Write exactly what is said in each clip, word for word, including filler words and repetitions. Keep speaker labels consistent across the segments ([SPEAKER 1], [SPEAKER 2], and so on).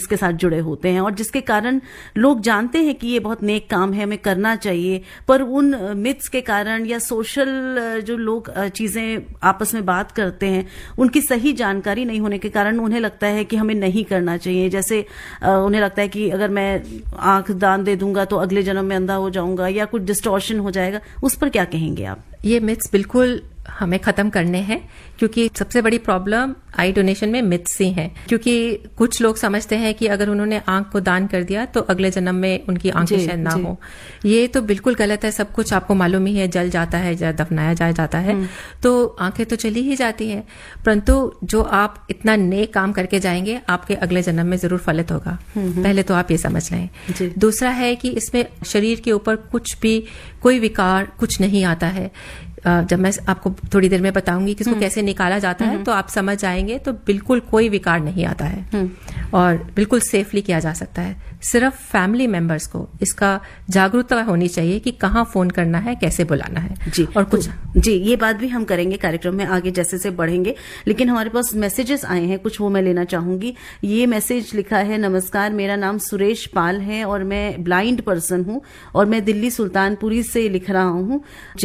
[SPEAKER 1] इसके साथ जुड़े होते हैं और जिसके कारण लोग जानते हैं कि ये बहुत नेक काम है, हमें करना चाहिए, पर उन मिथ्स के कारण या सोशल जो लोग चीजें आपस में बात करते हैं उनकी सही जानकारी नहीं होने के कारण उन्हें लगता है कि हमें नहीं करना चाहिए। जैसे उन्हें लगता है कि अगर मैं आंख दान दे दूंगा तो अगले जन्म में अंधा हो जाऊंगा या कुछ डिस्टॉर्शन हो जाएगा। उस पर क्या कहेंगे आप?
[SPEAKER 2] ये मिथ्स बिल्कुल हमें खत्म करने हैं, क्योंकि सबसे बड़ी प्रॉब्लम आई डोनेशन में मिथ्स ही हैं। क्योंकि कुछ लोग समझते हैं कि अगर उन्होंने आंख को दान कर दिया तो अगले जन्म में उनकी आंखें शायद ना हो। ये तो बिल्कुल गलत है। सब कुछ आपको मालूम ही है, जल जाता है या दफनाया जा जाता है तो आंखें तो चली ही जाती हैं, परंतु जो आप इतना नेक काम करके जाएंगे आपके अगले जन्म में जरूर फलित होगा। पहले तो आप ये समझ लें। दूसरा है कि इसमें शरीर के ऊपर कुछ भी कोई विकार कुछ नहीं आता है। जब मैं आपको थोड़ी देर में बताऊंगी कि इसको कैसे निकाला जाता है तो आप समझ जाएंगे। तो बिल्कुल कोई विकार नहीं आता है और बिल्कुल सेफली किया जा सकता है। सिर्फ फैमिली मेंबर्स को इसका जागरूकता होनी चाहिए कि कहाँ फोन करना है, कैसे बुलाना है
[SPEAKER 1] जी।
[SPEAKER 2] और कुछ
[SPEAKER 1] तो, जी ये बात भी हम करेंगे कार्यक्रम में आगे जैसे से बढ़ेंगे, लेकिन हमारे पास मैसेजेस आए हैं कुछ, वो मैं लेना चाहूंगी। ये मैसेज लिखा है, नमस्कार, मेरा नाम सुरेश पाल है और मैं ब्लाइंड पर्सन हूँ और मैं दिल्ली सुल्तानपुरी से लिख रहा हूँ।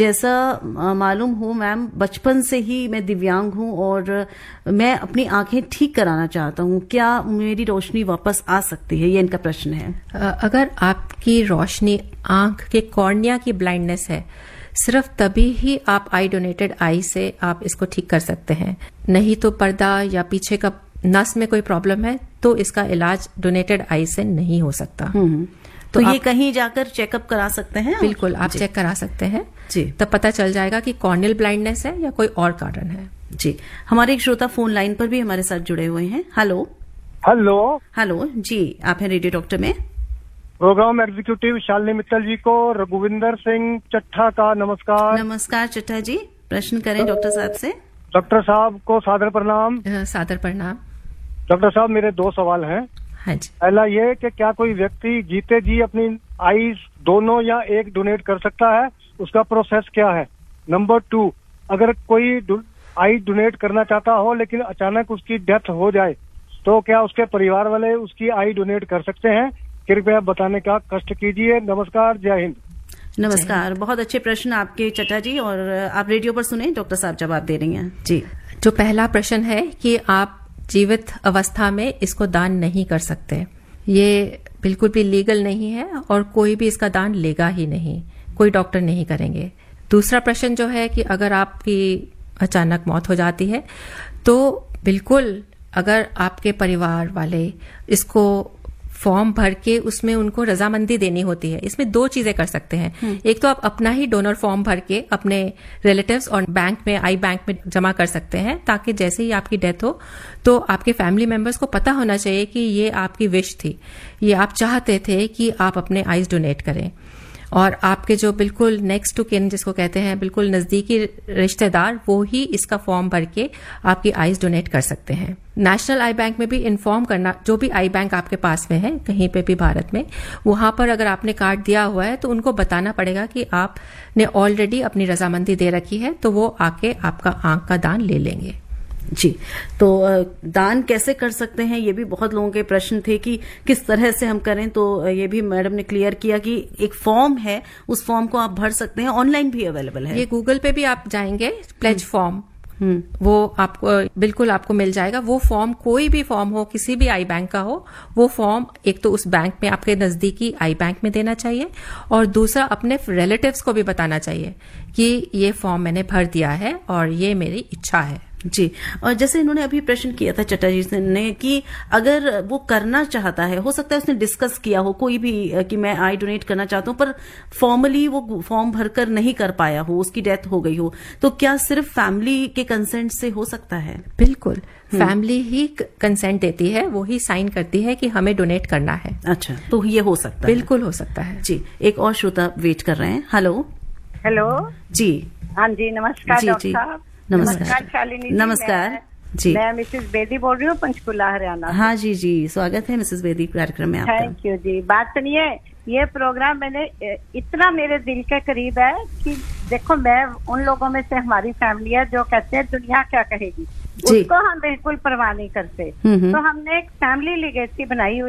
[SPEAKER 1] जैसा मालूम हो मैम, बचपन से ही मैं दिव्यांग हूँ और मैं अपनी आंखें ठीक कराना चाहता हूँ। क्या मेरी रोशनी वापस आ सकती है? ये इनका प्रश्न है।
[SPEAKER 2] अगर आपकी रोशनी आंख के कॉर्निया की ब्लाइंडनेस है, सिर्फ तभी ही आप आई डोनेटेड आई से आप इसको ठीक कर सकते हैं। नहीं तो पर्दा या पीछे का नस में कोई प्रॉब्लम है तो इसका इलाज डोनेटेड आई से नहीं हो सकता।
[SPEAKER 1] तो, तो ये कहीं जाकर चेकअप करा सकते हैं?
[SPEAKER 2] बिल्कुल, आप चेक करा सकते हैं जी। तब पता चल जाएगा कि कॉर्नियल ब्लाइंडनेस है या कोई और कारण है
[SPEAKER 1] जी। हमारे एक श्रोता फोन लाइन पर भी हमारे साथ जुड़े हुए हैं। हेलो
[SPEAKER 3] हेलो
[SPEAKER 1] हेलो जी, आप हैं रेडियो डॉक्टर में।
[SPEAKER 3] प्रोग्राम एग्जीक्यूटिव शालिनी मित्तल जी को रघुविंदर सिंह चट्ठा का नमस्कार।
[SPEAKER 1] नमस्कार चट्ठा जी, प्रश्न करें डॉक्टर साहब से।
[SPEAKER 3] डॉक्टर साहब को सादर प्रणाम।
[SPEAKER 2] सादर प्रणाम।
[SPEAKER 3] डॉक्टर साहब, मेरे दो सवाल हैं।
[SPEAKER 2] हाँ जी।
[SPEAKER 3] पहला ये कि क्या कोई व्यक्ति जीते जी अपनी आईज दोनों या एक डोनेट कर सकता है, उसका प्रोसेस क्या है? नंबर टू, अगर कोई आई डोनेट करना चाहता हो लेकिन अचानक उसकी डेथ हो जाए तो क्या उसके परिवार वाले उसकी आई डोनेट कर सकते हैं? कृपया बताने का कष्ट कीजिए। नमस्कार, जय हिंद।
[SPEAKER 1] नमस्कार, बहुत अच्छे प्रश्न आपके चट्टा जी, और आप रेडियो पर सुने, डॉक्टर साहब जवाब दे रही हैं जी।
[SPEAKER 2] जो पहला प्रश्न है कि आप जीवित अवस्था में इसको दान नहीं कर सकते, ये बिल्कुल भी लीगल नहीं है और कोई भी इसका दान लेगा ही नहीं, कोई डॉक्टर नहीं करेंगे। दूसरा प्रश्न जो है कि अगर आपकी अचानक मौत हो जाती है तो बिल्कुल, अगर आपके परिवार वाले इसको फॉर्म भर के उसमें उनको रजामंदी देनी होती है। इसमें दो चीजें कर सकते हैं। एक तो आप अपना ही डोनर फॉर्म भर के अपने रिलेटिव्स और बैंक में, आई बैंक में जमा कर सकते हैं, ताकि जैसे ही आपकी डेथ हो तो आपके फैमिली मेंबर्स को पता होना चाहिए कि ये आपकी विश थी, ये आप चाहते थे कि आप अपने आईज डोनेट करें। और आपके जो बिल्कुल नेक्स्ट टू किन जिसको कहते हैं, बिल्कुल नजदीकी रिश्तेदार, वो ही इसका फॉर्म भर के आपकी आईज डोनेट कर सकते हैं। नेशनल आई बैंक में भी इन्फॉर्म करना, जो भी आई बैंक आपके पास में है कहीं पे भी भारत में, वहां पर अगर आपने कार्ड दिया हुआ है तो उनको बताना पड़ेगा कि आपने ऑलरेडी अपनी रजामंदी दे रखी है, तो वो आके आपका आंख का दान ले लेंगे
[SPEAKER 1] जी। तो दान कैसे कर सकते हैं, ये भी बहुत लोगों के प्रश्न थे कि किस तरह से हम करें। तो ये भी मैडम ने क्लियर किया कि एक फॉर्म है, उस फॉर्म को आप भर सकते हैं, ऑनलाइन भी अवेलेबल है।
[SPEAKER 2] ये गूगल पे भी आप जाएंगे, प्लेज फॉर्म, वो आपको बिल्कुल आपको मिल जाएगा। वो फॉर्म, कोई भी फॉर्म हो, किसी भी आई बैंक का हो, वो फॉर्म एक तो उस बैंक में, आपके नजदीकी आई बैंक में देना चाहिए, और दूसरा अपने रिलेटिव्स को भी बताना चाहिए कि ये फॉर्म मैंने भर दिया है और ये मेरी इच्छा है
[SPEAKER 1] जी। और जैसे इन्होंने अभी प्रश्न किया था चट्टा जी ने कि अगर वो करना चाहता है, हो सकता है उसने डिस्कस किया हो कोई भी कि मैं आई डोनेट करना चाहता हूं, पर फॉर्मली वो फॉर्म भरकर नहीं कर पाया हो, उसकी डेथ हो गई हो, तो क्या सिर्फ फैमिली के कंसेंट से हो सकता है?
[SPEAKER 2] बिल्कुल, फैमिली ही कंसेंट देती है, वो ही साइन करती है कि हमें डोनेट करना है।
[SPEAKER 1] अच्छा, तो ये हो सकता है?
[SPEAKER 2] बिल्कुल हो सकता है
[SPEAKER 1] जी। एक और श्रोता वेट कर रहे हैं। हेलो
[SPEAKER 4] हेलो
[SPEAKER 1] जी।
[SPEAKER 4] हाँ जी, नमस्कार डॉक्टर साहब।
[SPEAKER 1] नमस्कार
[SPEAKER 4] शालिनी जी।
[SPEAKER 1] नमस्कार जी।
[SPEAKER 4] मैं मिसेस बेदी बोल रही हूँ, पंचकुला हरियाणा।
[SPEAKER 1] हाँ जी जी, स्वागत है मिसेस बेदी कार्यक्रम में आपका।
[SPEAKER 4] थैंक यू जी। बात सुनिए, ये प्रोग्राम मैंने इतना मेरे दिल के करीब है कि देखो, मैं उन लोगों में से, हमारी फैमिली है जो कहते हैं दुनिया क्या कहेगी, उसको हम बिल्कुल परवाह नहीं करते। तो हमने एक फैमिली लीगेसी बनाई हुई